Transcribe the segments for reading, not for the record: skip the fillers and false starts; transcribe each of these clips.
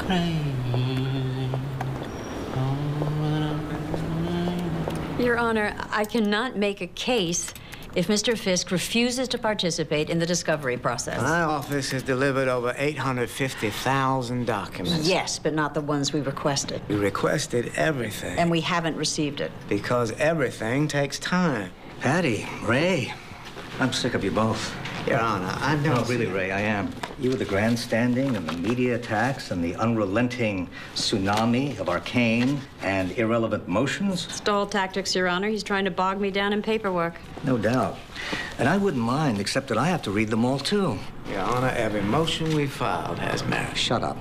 Your Honor, I cannot make a case if Mr. Fisk refuses to participate in the discovery process. My office has delivered over 850,000 documents. Yes, but not the ones we requested. We requested everything. And we haven't received it. Because everything takes time. Patty, Ray, I'm sick of you both. Your Honor, I know. No, really, Ray, I am. You with the grandstanding and the media attacks and the unrelenting tsunami of arcane and irrelevant motions. Stall tactics, Your Honor. He's trying to bog me down in paperwork. No doubt. And I wouldn't mind, except that I have to read them all, too. Your Honor, every motion we filed has merit. Shut up.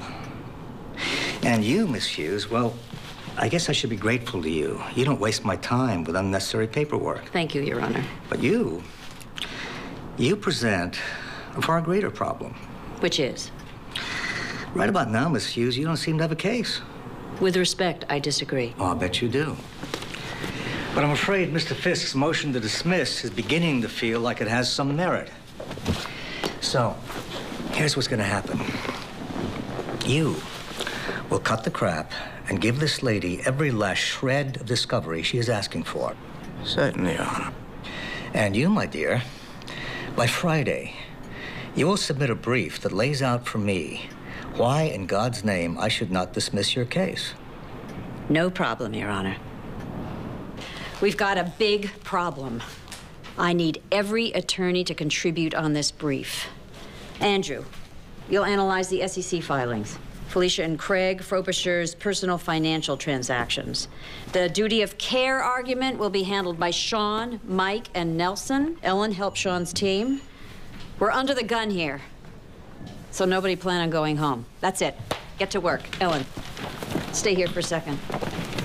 And you, Miss Hughes, well, I guess I should be grateful to you. You don't waste my time with unnecessary paperwork. Thank you, Your Honor. But you present a far greater problem. Which is? Right about now, Miss Hughes, you don't seem to have a case. With respect, I disagree. Oh, I bet you do. But I'm afraid Mr. Fisk's motion to dismiss is beginning to feel like it has some merit. So, here's what's going to happen. You will cut the crap and give this lady every last shred of discovery she is asking for. Certainly, Your Honor. And you, my dear, by Friday, you will submit a brief that lays out for me why, in God's name, I should not dismiss your case. No problem, Your Honor. We've got a big problem. I need every attorney to contribute on this brief. Andrew, you'll analyze the SEC filings. Felicia and Craig, Frobisher's personal financial transactions. The duty of care argument will be handled by Sean, Mike, and Nelson. Ellen helped Sean's team. We're under the gun here, so nobody plan on going home. That's it. Get to work. Ellen, stay here for a second.